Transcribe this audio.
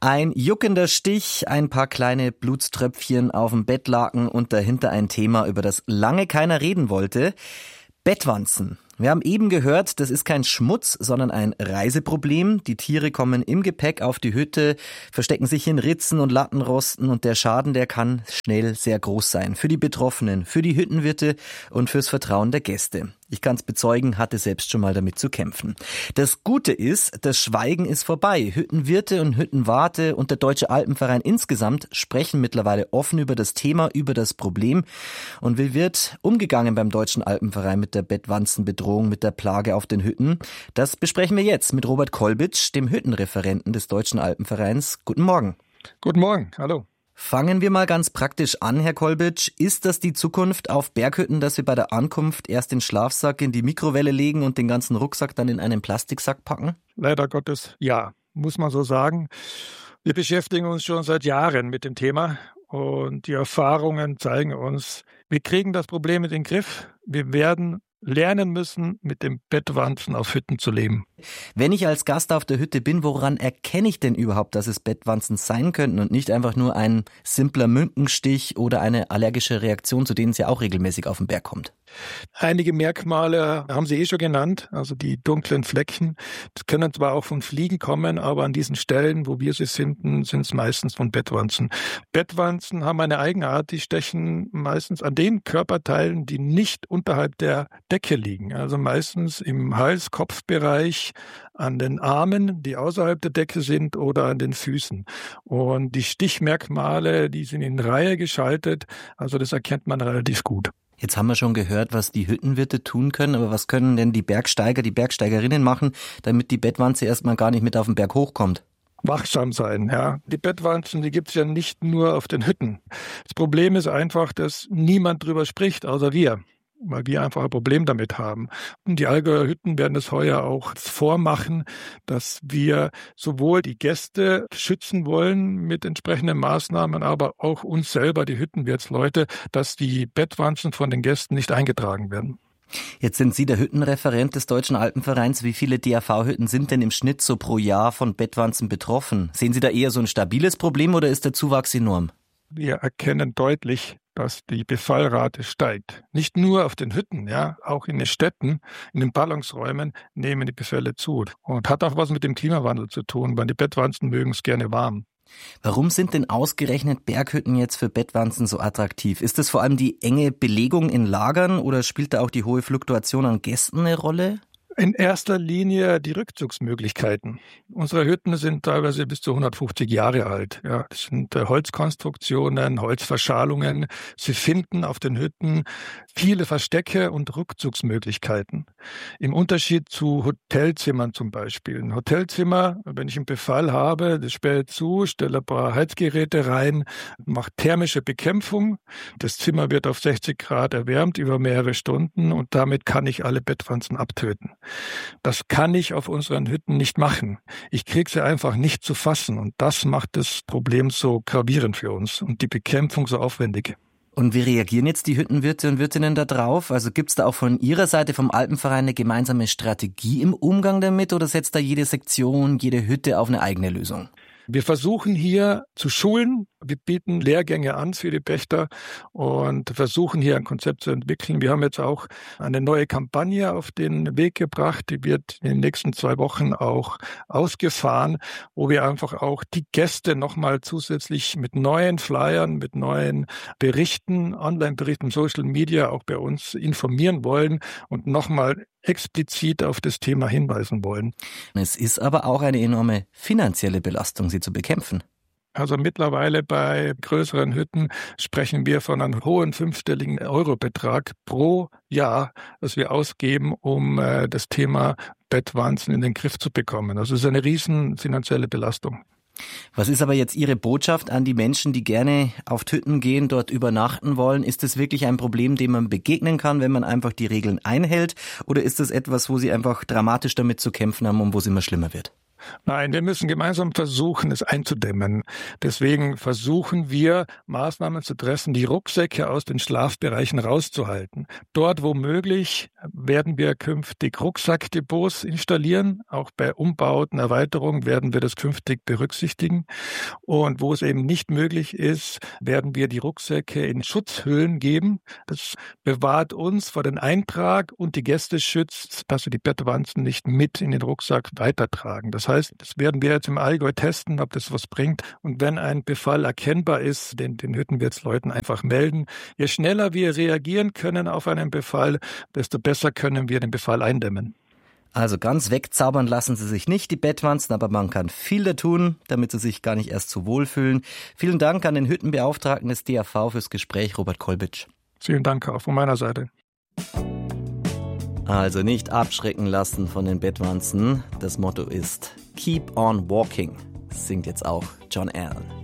Ein juckender Stich, ein paar kleine Blutströpfchen auf dem Bettlaken und dahinter ein Thema, über das lange keiner reden wollte. Bettwanzen. Wir haben eben gehört, das ist kein Schmutz, sondern ein Reiseproblem. Die Tiere kommen im Gepäck auf die Hütte, verstecken sich in Ritzen und Lattenrosten und der Schaden, der kann schnell sehr groß sein. Für die Betroffenen, für die Hüttenwirte und fürs Vertrauen der Gäste. Ich kann es bezeugen, hatte selbst schon mal damit zu kämpfen. Das Gute ist, das Schweigen ist vorbei. Hüttenwirte und Hüttenwarte und der Deutsche Alpenverein insgesamt sprechen mittlerweile offen über das Thema, über das Problem. Und wie wird umgegangen beim Deutschen Alpenverein mit der Bettwanzenbedrohung, mit der Plage auf den Hütten? Das besprechen wir jetzt mit Robert Kolbitsch, dem Hüttenreferenten des Deutschen Alpenvereins. Guten Morgen. Guten Morgen, hallo. Fangen wir mal ganz praktisch an, Herr Kolbitsch. Ist das die Zukunft auf Berghütten, dass wir bei der Ankunft erst den Schlafsack in die Mikrowelle legen und den ganzen Rucksack dann in einen Plastiksack packen? Leider Gottes, ja, muss man so sagen. Wir beschäftigen uns schon seit Jahren mit dem Thema und die Erfahrungen zeigen uns, wir kriegen das Problem in den Griff. Wir werden lernen müssen, mit dem Bettwanzen auf Hütten zu leben. Wenn ich als Gast auf der Hütte bin, woran erkenne ich denn überhaupt, dass es Bettwanzen sein könnten und nicht einfach nur ein simpler Mückenstich oder eine allergische Reaktion, zu denen es ja auch regelmäßig auf den Berg kommt? Einige Merkmale haben Sie schon genannt, also die dunklen Flecken. Das können zwar auch von Fliegen kommen, aber an diesen Stellen, wo wir sie finden, sind es meistens von Bettwanzen. Bettwanzen haben eine Eigenart, die stechen meistens an den Körperteilen, die nicht unterhalb der Decke liegen. Also meistens im Hals-Kopf-Bereich, an den Armen, die außerhalb der Decke sind, oder an den Füßen. Und die Stichmerkmale, die sind in Reihe geschaltet, also das erkennt man relativ gut. Jetzt haben wir schon gehört, was die Hüttenwirte tun können, aber was können denn die Bergsteiger, die Bergsteigerinnen machen, damit die Bettwanze erstmal gar nicht mit auf den Berg hochkommt? Wachsam sein, ja. Die Bettwanzen, die gibt's ja nicht nur auf den Hütten. Das Problem ist einfach, dass niemand drüber spricht, außer wir, weil wir einfach ein Problem damit haben. Und die Allgäuer Hütten werden es heuer auch vormachen, dass wir sowohl die Gäste schützen wollen mit entsprechenden Maßnahmen, aber auch uns selber, die Hüttenwirtsleute, dass die Bettwanzen von den Gästen nicht eingetragen werden. Jetzt sind Sie der Hüttenreferent des Deutschen Alpenvereins. Wie viele DAV-Hütten sind denn im Schnitt so pro Jahr von Bettwanzen betroffen? Sehen Sie da eher so ein stabiles Problem oder ist der Zuwachs enorm? Wir erkennen deutlich, dass die Befallrate steigt. Nicht nur auf den Hütten, ja, auch in den Städten, in den Ballungsräumen nehmen die Befälle zu. Und hat auch was mit dem Klimawandel zu tun, weil die Bettwanzen mögen es gerne warm. Warum sind denn ausgerechnet Berghütten jetzt für Bettwanzen so attraktiv? Ist das vor allem die enge Belegung in Lagern oder spielt da auch die hohe Fluktuation an Gästen eine Rolle? In erster Linie die Rückzugsmöglichkeiten. Unsere Hütten sind teilweise bis zu 150 Jahre alt. Ja, das sind Holzkonstruktionen, Holzverschalungen. Sie finden auf den Hütten viele Verstecke und Rückzugsmöglichkeiten. Im Unterschied zu Hotelzimmern zum Beispiel. Ein Hotelzimmer, wenn ich einen Befall habe, das sperre zu, stelle ein paar Heizgeräte rein, mache thermische Bekämpfung. Das Zimmer wird auf 60 Grad erwärmt über mehrere Stunden und damit kann ich alle Bettwanzen abtöten. Das kann ich auf unseren Hütten nicht machen. Ich kriege sie einfach nicht zu fassen und das macht das Problem so gravierend für uns und die Bekämpfung so aufwendig. Und wie reagieren jetzt die Hüttenwirte und Wirtinnen da drauf? Also gibt's da auch von Ihrer Seite vom Alpenverein eine gemeinsame Strategie im Umgang damit oder setzt da jede Sektion, jede Hütte auf eine eigene Lösung? Wir versuchen hier zu schulen. Wir bieten Lehrgänge an für die Pächter und versuchen hier ein Konzept zu entwickeln. Wir haben jetzt auch eine neue Kampagne auf den Weg gebracht. Die wird in den nächsten 2 Wochen auch ausgefahren, wo wir einfach auch die Gäste nochmal zusätzlich mit neuen Flyern, mit neuen Berichten, Online-Berichten, Social Media auch bei uns informieren wollen und nochmal explizit auf das Thema hinweisen wollen. Es ist aber auch eine enorme finanzielle Belastung, sie zu bekämpfen. Also mittlerweile bei größeren Hütten sprechen wir von einem hohen 5-stelligen Eurobetrag pro Jahr, das wir ausgeben, um das Thema Bettwanzen in den Griff zu bekommen. Also es ist eine riesen finanzielle Belastung. Was ist aber jetzt Ihre Botschaft an die Menschen, die gerne auf Hütten gehen, dort übernachten wollen? Ist es wirklich ein Problem, dem man begegnen kann, wenn man einfach die Regeln einhält? Oder ist es etwas, wo Sie einfach dramatisch damit zu kämpfen haben und wo es immer schlimmer wird? Nein, wir müssen gemeinsam versuchen, es einzudämmen. Deswegen versuchen wir, Maßnahmen zu treffen, die Rucksäcke aus den Schlafbereichen rauszuhalten. Dort, wo möglich, werden wir künftig Rucksackdepots installieren. Auch bei Umbauten, Erweiterungen werden wir das künftig berücksichtigen. Und wo es eben nicht möglich ist, werden wir die Rucksäcke in Schutzhüllen geben. Das bewahrt uns vor dem Eintrag und die Gäste schützt, dass wir die Bettwanzen nicht mit in den Rucksack weitertragen. Das heißt, das werden wir jetzt im Allgäu testen, ob das was bringt. Und wenn ein Befall erkennbar ist, den Hüttenwirtsleuten einfach melden. Je schneller wir reagieren können auf einen Befall, desto besser können wir den Befall eindämmen. Also ganz wegzaubern lassen sie sich nicht, die Bettwanzen, aber man kann viel da tun, damit sie sich gar nicht erst so wohlfühlen. Vielen Dank an den Hüttenbeauftragten des DAV fürs Gespräch, Robert Kolbitsch. Vielen Dank auch von meiner Seite. Also nicht abschrecken lassen von den Bettwanzen. Das Motto ist Keep on Walking. Das singt jetzt auch John Allen.